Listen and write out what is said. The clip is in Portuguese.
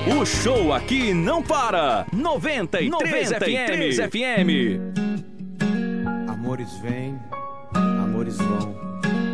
O show aqui não para. 93 FM. Amores vêm, amores vão.